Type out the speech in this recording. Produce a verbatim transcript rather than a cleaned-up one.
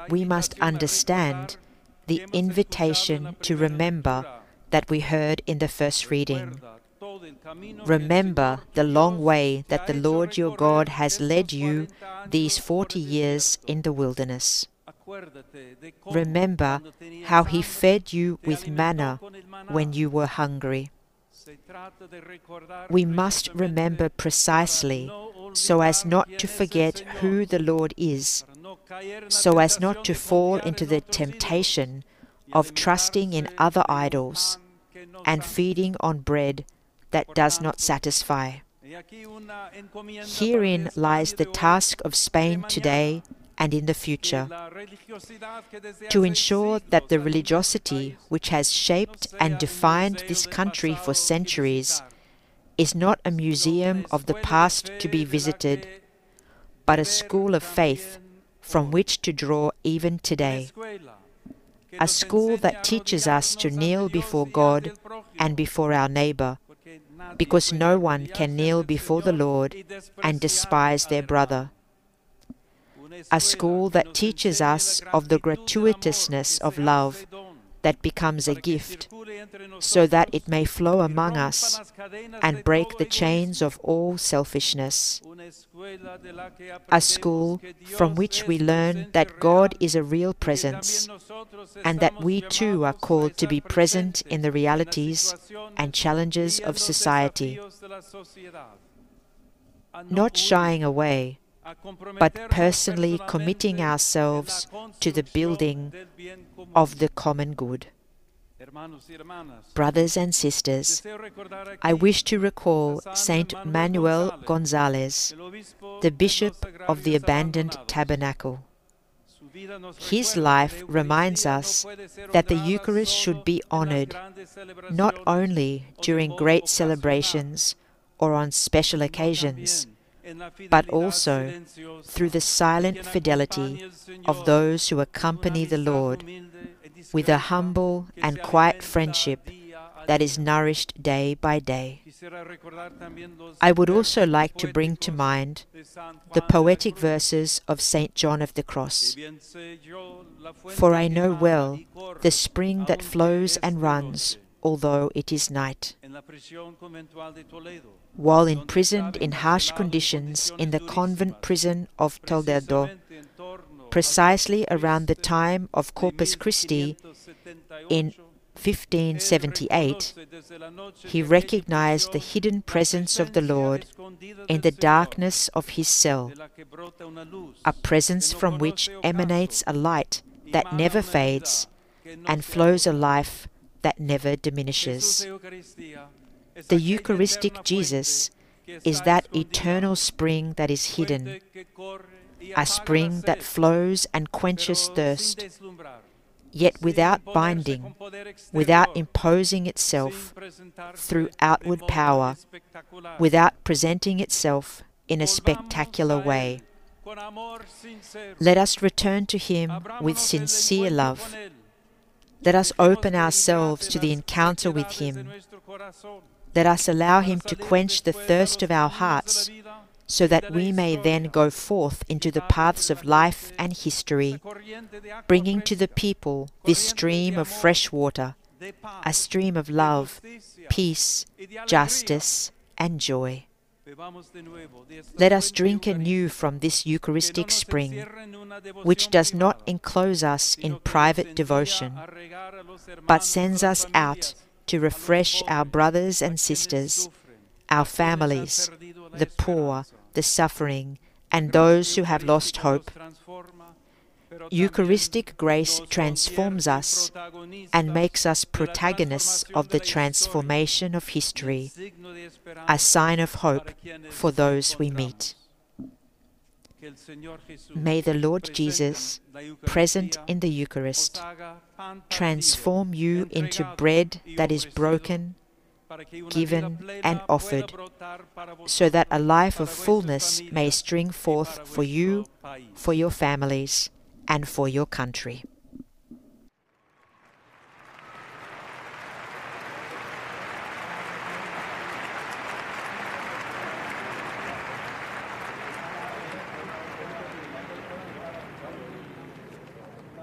that we must understand the invitation to remember that we heard in the first reading. Remember the long way that the Lord your God has led you these forty years in the wilderness. Remember how he fed you with manna when you were hungry. We must remember precisely so as not to forget who the Lord is, so as not to fall into the temptation of trusting in other idols and feeding on bread that does not satisfy. Herein lies the task of Spain today and in the future, to ensure that the religiosity which has shaped and defined this country for centuries is not a museum of the past to be visited, but a school of faith from which to draw even today. A school that teaches us to kneel before God and before our neighbour, because no one can kneel before the Lord and despise their brother. A school that teaches us of the gratuitousness of love that becomes a gift, so that it may flow among us and break the chains of all selfishness. A school from which we learn that God is a real presence, and that we too are called to be present in the realities and challenges of society, not shying away, but personally committing ourselves to the building of the common good. Brothers and sisters, I wish to recall Saint Manuel González, the Bishop of the Abandoned Tabernacle. His life reminds us that the Eucharist should be honoured, not only during great celebrations or on special occasions, but also through the silent fidelity of those who accompany the Lord, with a humble and quiet friendship that is nourished day by day. I would also like to bring to mind the poetic verses of Saint John of the Cross. For I know well the spring that flows and runs, although it is night. While imprisoned in harsh conditions in the convent prison of Toledo, precisely around the time of Corpus Christi in fifteen seventy-eight, he recognized the hidden presence of the Lord in the darkness of his cell, a presence from which emanates a light that never fades and flows a life that never diminishes. The Eucharistic Jesus is that eternal spring that is hidden, a spring that flows and quenches thirst, yet without binding, without imposing itself through outward power, without presenting itself in a spectacular way. Let us return to him with sincere love. Let us open ourselves to the encounter with him. Let us allow him to quench the thirst of our hearts, so that we may then go forth into the paths of life and history, bringing to the people this stream of fresh water, a stream of love, peace, justice, and joy. Let us drink anew from this Eucharistic spring, which does not enclose us in private devotion, but sends us out to refresh our brothers and sisters, our families, the poor, the suffering, and those who have lost hope. Eucharistic grace transforms us and makes us protagonists of the transformation of history, a sign of hope for those we meet. May the Lord Jesus, present in the Eucharist, transform you into bread that is broken, given and offered, so that a life of fullness may spring forth for you, for your families, and for your country.